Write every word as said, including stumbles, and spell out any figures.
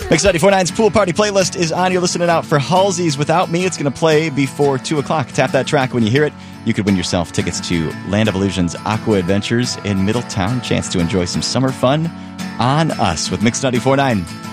Mix ninety-four point nine's Pool Party playlist is on. You're listening out for Halsey's Without Me. It's going to play before two o'clock. Tap that track when you hear it. You could win yourself tickets to Land of Illusion's Aqua Adventures in Middletown. Chance to enjoy some summer fun on us with Mix ninety-four point nine.